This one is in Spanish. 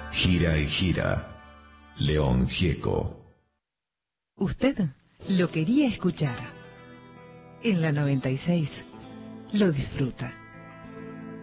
Gira y gira. León Gieco. Usted lo quería escuchar. En la 96 lo disfruta.